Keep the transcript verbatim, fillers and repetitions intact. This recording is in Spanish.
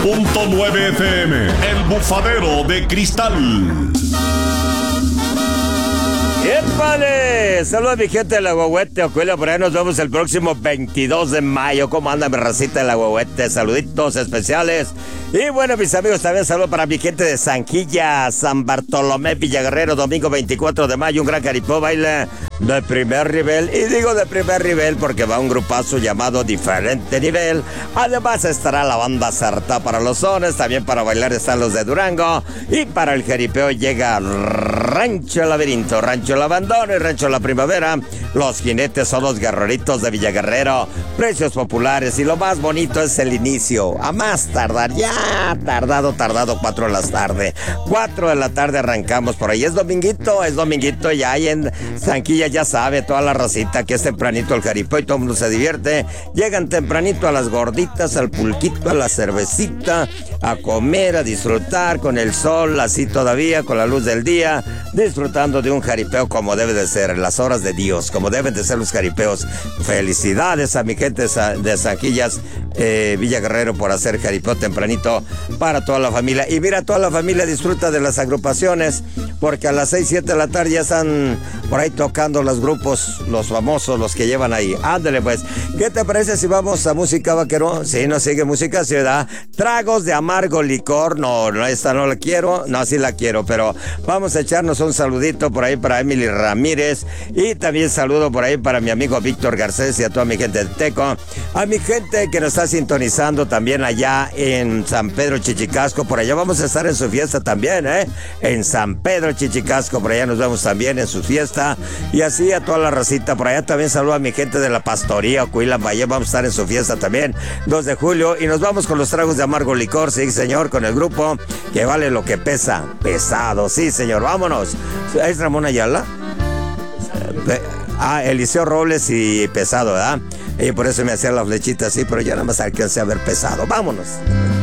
punto nueve F M, El Bufadero de Cristal. ¡Épale! Saludos a mi gente de la Huehuete, Ocuela, por ahí nos vemos el próximo veintidós de mayo. ¿Cómo anda mi racita de la Huehuete? Saluditos especiales. Y bueno, mis amigos, también saludo para mi gente de Zanquilla, San Bartolomé, Villaguerrero, domingo veinticuatro de mayo, un gran caripó baile de primer nivel. Y digo de primer nivel porque va un grupazo llamado Diferente Nivel. Además estará la banda Sartá para los sones, también para bailar están los de Durango. Y para el jaripeo llega Rancho Laberinto, Rancho El Abandono y Rancho La Primavera. Los jinetes son los guerreritos de Villaguerrero. Precios populares y lo más bonito es el inicio. A más tardar, ya tardado, tardado, cuatro de la tarde. Cuatro de la tarde arrancamos por ahí. Es dominguito, es dominguito ya hay en Zanquilla, ya sabe toda la racita que es tempranito el jaripeo y todo el mundo se divierte. Llegan tempranito a las gorditas, al pulquito, a la cervecita, a comer, a disfrutar con el sol, así todavía, con la luz del día, disfrutando de un jaripeo como debe de ser, en las horas de Dios, como deben de ser los jaripeos. Felicidades a mi gente de Zanquillas, eh, Villaguerrero, por hacer jaripeo tempranito para toda la familia. Y mira, toda la familia disfruta de las agrupaciones, porque a las seis, siete de la tarde ya están por ahí tocando los grupos, los famosos, los que llevan ahí. Ándale pues, ¿qué te parece si vamos a música, vaquero? Sí, no sigue música, ciudad. Tragos de amargo licor, no, no, esta no la quiero, no, sí la quiero, pero vamos a echarnos un saludito por ahí para Emily Ramírez, y también saludo por ahí para mi amigo Víctor Garcés y a toda mi gente de Teco, a mi gente que nos está sintonizando también allá en San Pedro Chichicasco, por allá vamos a estar en su fiesta también, ¿eh? En San Pedro Chichicasco, por allá nos vemos también en su fiesta, y así a toda la racita, por allá también saludo a mi gente de la Pastoría, Ocuila, Valle, vamos a estar en su fiesta también, dos de julio, y nos vamos con los tragos de amargo licor, sí señor, con el grupo que vale lo que pesa, pesado, sí señor, vámonos. ¿Es Ramón Ayala? Eh, ah, Eliseo Robles y pesado, ¿verdad? Y por eso me hacía la flechita así, pero ya nada más alcancé a ver pesado, vámonos.